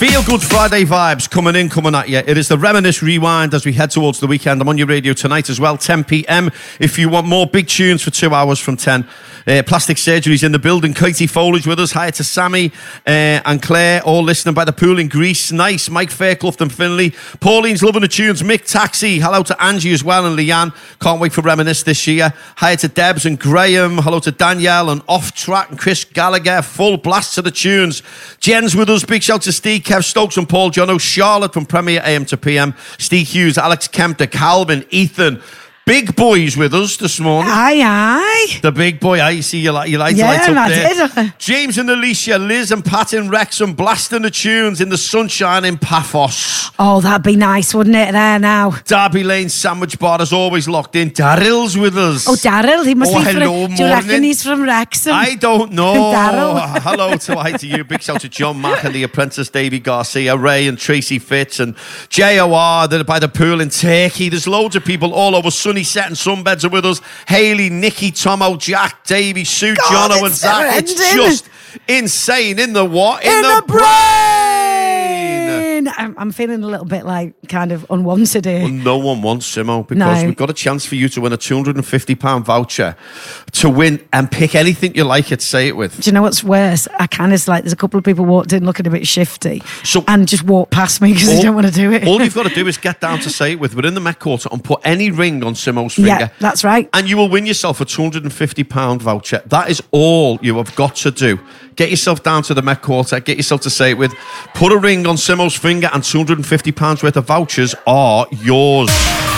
Feel Good Friday vibes coming at you. It is the Reminisce Rewind as we head towards the weekend. I'm on your radio tonight as well, 10 p.m. If you want more big tunes for 2 hours from 10. Plastic Surgery's in the building. Katie Foliage with us. Hi to Sammy and Claire, all listening by the pool in Greece. Nice. Mike Fairclough and Finley. Pauline's loving the tunes. Mick Taxi. Hello to Angie as well and Leanne. Can't wait for Reminisce this year. Hi to Debs and Graham. Hello to Danielle and Off Track and Chris Gallagher. Full blast to the tunes. Jen's with us. Big shout to Steve, Kev Stokes and Paul Jono. Charlotte from Premier AM to PM. Steve Hughes, Alex Kempter, Calvin, Ethan. Big boys with us this morning. Aye. The big boy. I see you light up there. James and Alicia, Liz and Pat in Wrexham blasting the tunes in the sunshine in Paphos. Oh, that'd be nice, wouldn't it, there now? Derby Lane Sandwich Bar is always locked in. Daryl's with us. Oh, Daryl, he must be hello, from... Do you reckon he's from Wrexham? I don't know. Daryl. Hi to you. Big shout to John Mack and the apprentice Davy Garcia, Ray and Tracy Fitz and JOR by the pool in Turkey. There's loads of people all over. Sunny Set and Sunbeds are with us. Haley, Nikki, Tomo, Jack, Davey, Sue, Jono and Zach. It's just insane. In the what? In the brain! I'm feeling a little bit like kind of unwanted here. Well, no one wants Simo because we've got a chance for you to win a £250 voucher to win and pick anything you like at Say It With. Do you know what's worse? I kind of there's a couple of people walked in looking a bit shifty and just walked past me because they don't want to do it. All you've got to do is get down to Say It With. We're in the Met Quarter and put any ring on Simo's finger. Yeah, that's right. And you will win yourself a £250 voucher. That is all you have got to do. Get yourself down to the Met Quarter, get yourself to Say It With, put a ring on Simo's finger and £250 worth of vouchers are yours.